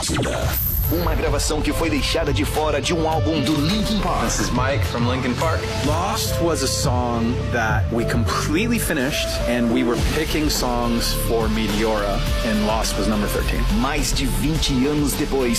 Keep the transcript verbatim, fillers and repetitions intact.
Atlântida. Uma gravação que foi deixada de fora de um álbum do Linkin Park. This is Mike from Linkin Park. Lost was a song that we completely finished, and we were picking songs for Meteora, and Lost was number thirteen. Mais de vinte anos depois,